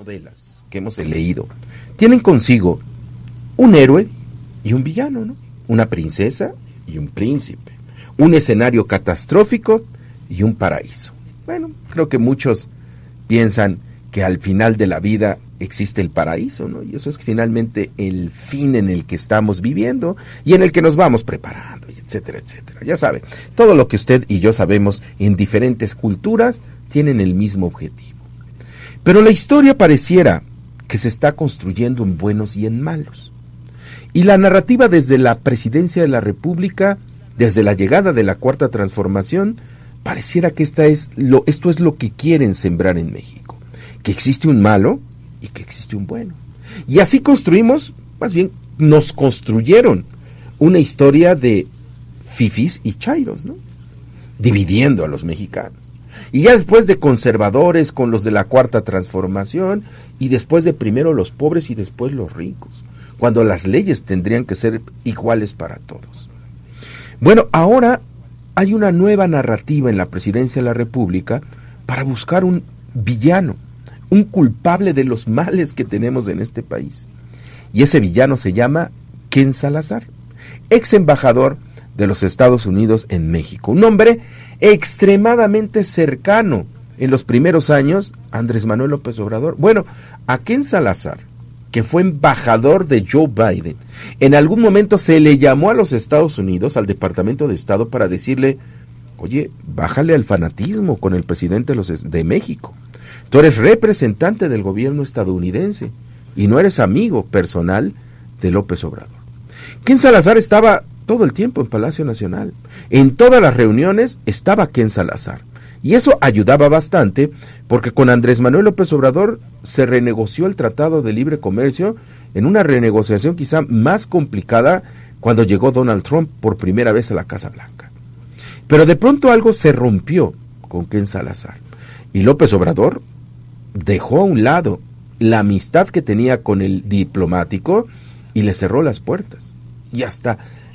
novelas que hemos leído tienen consigo un héroe y un villano, ¿no? Una princesa y un príncipe, un escenario catastrófico y un paraíso. Bueno, creo que muchos piensan que al final de la vida existe el paraíso, ¿no? Y eso es finalmente el fin en el que estamos viviendo y en el que nos vamos preparando, etcétera, etcétera. Ya saben, todo lo que usted y yo sabemos en diferentes culturas tienen el mismo objetivo. Pero la historia pareciera que se está construyendo en buenos y en malos. Y la narrativa desde la presidencia de la República, desde la llegada de la Cuarta Transformación, pareciera que esto es lo que quieren sembrar en México. Que existe un malo y que existe un bueno. Y así construimos, más bien nos construyeron una historia de fifis y chairos, ¿no? Dividiendo a los mexicanos. Y ya después de conservadores con los de la Cuarta Transformación, y después de primero los pobres y después los ricos, cuando las leyes tendrían que ser iguales para todos. Bueno, ahora hay una nueva narrativa en la presidencia de la República para buscar un villano, un culpable de los males que tenemos en este país. Y ese villano se llama Ken Salazar, ex embajador de los Estados Unidos en México. Un hombre extremadamente cercano en los primeros años a Andrés Manuel López Obrador. Bueno, a Ken Salazar, que fue embajador de Joe Biden, en algún momento se le llamó a los Estados Unidos, al Departamento de Estado, para decirle: oye, bájale al fanatismo con el presidente de México. Tú eres representante del gobierno estadounidense y no eres amigo personal de López Obrador. Ken Salazar estaba todo el tiempo en Palacio Nacional. En todas las reuniones estaba Ken Salazar. Y eso ayudaba bastante, porque con Andrés Manuel López Obrador se renegoció el Tratado de Libre Comercio, en una renegociación quizá más complicada cuando llegó Donald Trump por primera vez a la Casa Blanca. Pero de pronto algo se rompió con Ken Salazar. Y López Obrador dejó a un lado la amistad que tenía con el diplomático y le cerró las puertas. Y hasta